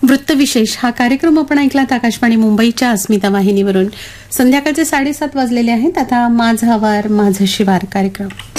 वृत्तविशेष हा कार्यक्रम आपण ऐकलात आकाशवाणी मुंबईच्या अस्मिता वाहिनीवरून. संध्याकाळचे 7:30 वाजलेले आहेत. आता माझा वार माझं शिवार कार्यक्रम.